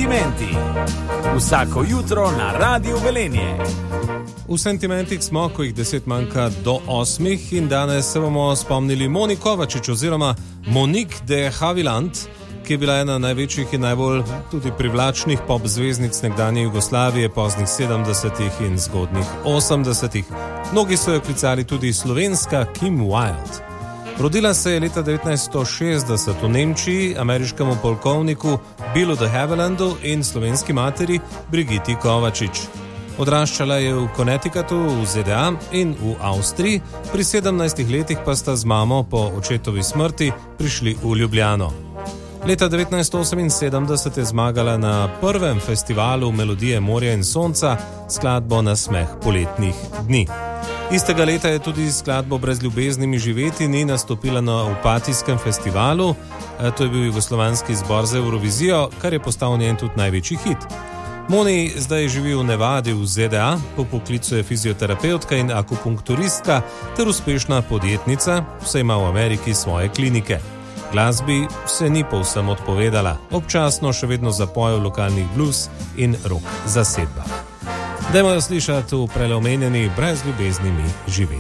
Sentimenti. Vsako jutro na Radiu Velenje. V Sentimentih smo, ko jih 10 manjka do 8 in danes se bomo spomnili Moni Kovačič oziroma Monique de Havilland, ki je bila ena največjih in najbolj tudi privlačnih pop zvezdnic nekdanje Jugoslavije poznih 70-ih in zgodnjih 80-ih. Mnogi so jo klicali tudi slovenska Kim Wilde. Rodila se je leta 1960 v Nemčiji ameriškemu polkovniku Billu de Havillandu in slovenski materi Brigitti Kovačič. Odraščala je v Connecticutu v ZDA in v Avstriji, pri 17 letih pa sta z mamo po očetovi smrti prišli v Ljubljano. Leta 1978 je zmagala na prvem festivalu Melodije morja in sonca skladbo Nasmeh poletnih dni. Istega leta je tudi skladbo Brez ljubezni mi živeti ni nastopila na Opatijskem festivalu, to je bil jugoslovanski zbor za Eurovizijo, kar je postal njen tudi največji hit. Moni zdaj živi v Nevadi v ZDA, po poklicu je fizioterapeutka in akupunkturistka ter uspešna podjetnica, vse ima v Ameriki svoje klinike. Glasbi se ni povsem odpovedala, občasno še vedno zapoje v lokalnih blues in rock zasedbah. Dajmo jo slišati v preomenjeni Brez ljubezni mi živeti.